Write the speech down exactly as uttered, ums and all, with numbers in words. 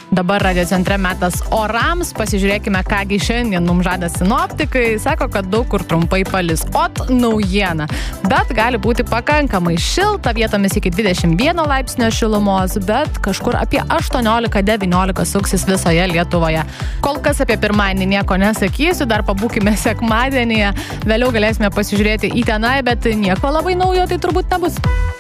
Dabar Radio Centre metas orams, pasižiūrėkime, kągi šiandien mums žada sinoptikai, sako, kad daug kur trumpai palis. Ot naujiena, bet gali būti pakankamai šilta, vietomis iki dvidešimt vieno laipsnio šilumos, bet kažkur apie aštuoniolika devyniolika suksis visoje Lietuvoje. Kol kas apie pirmadienį nieko nesakysiu, dar pabūkime sekmadienyje, vėliau galėsime pasižiūrėti į tenai, bet nieko labai naujo tai turbūt nebus.